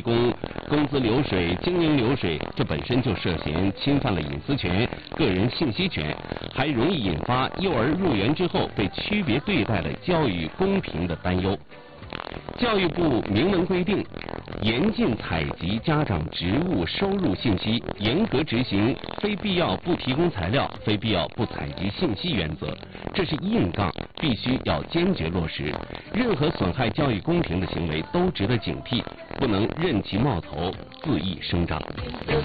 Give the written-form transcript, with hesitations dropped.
供工资流水、经营流水，这本身就涉嫌侵犯了隐私权、个人信息权，还容易引发幼儿入园之后被区别对待的教育公平的担忧。教育部明文规定，严禁采集家长职务收入信息，严格执行非必要不提供材料、非必要不采集信息原则。这是硬杠，必须要坚决落实。任何损害教育公平的行为都值得警惕，不能任其冒头、恣意声张。